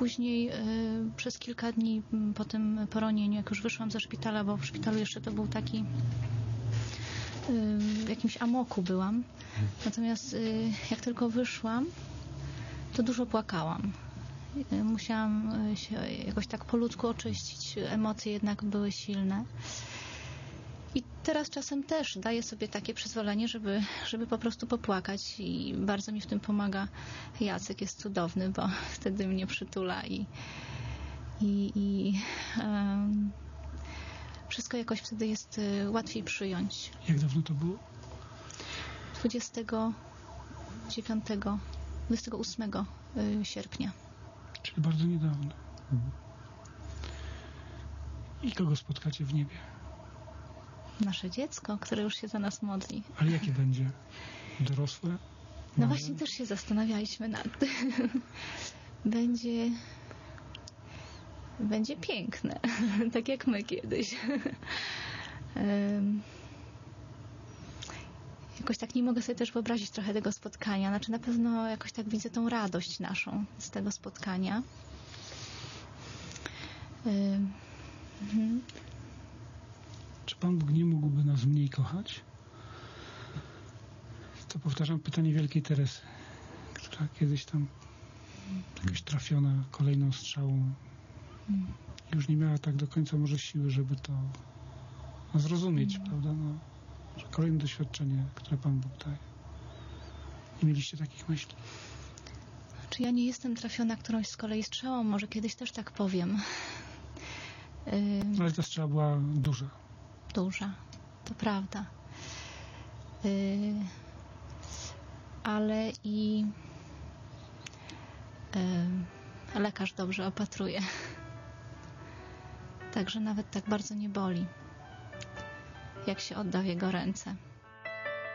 później przez kilka dni po tym poronieniu, jak już wyszłam ze szpitala, bo w szpitalu jeszcze to był taki w jakimś amoku byłam. Natomiast jak tylko wyszłam, to dużo płakałam. Musiałam się jakoś tak po ludzku oczyścić. Emocje jednak były silne. I teraz czasem też daję sobie takie przyzwolenie, żeby po prostu popłakać i bardzo mi w tym pomaga Jacek, jest cudowny, bo wtedy mnie przytula i wszystko jakoś wtedy jest łatwiej przyjąć. Jak dawno to było? 28 sierpnia. Czyli bardzo niedawno. I kogo spotkacie w niebie? Nasze dziecko, które już się za nas modli. Ale jakie będzie? Dorosłe? No Małe? właśnie też się zastanawialiśmy nad tym. Będzie piękne. Tak jak my kiedyś. Jakoś tak nie mogę sobie też wyobrazić trochę tego spotkania. Znaczy na pewno jakoś tak widzę tą radość naszą z tego spotkania. Czy Pan Bóg nie mógłby nas mniej kochać? To powtarzam pytanie Wielkiej Teresy, która kiedyś tam jakaś trafiona kolejną strzałą już nie miała tak do końca może siły, żeby to zrozumieć, prawda? No, że kolejne doświadczenie, które Pan Bóg daje. Nie mieliście takich myśli? Czy ja nie jestem trafiona którąś z kolei strzałą? Może kiedyś też tak powiem. Ale ta strzała była duża. Duża, to prawda. Ale i lekarz dobrze opatruje. Także nawet tak bardzo nie boli, jak się odda w jego ręce.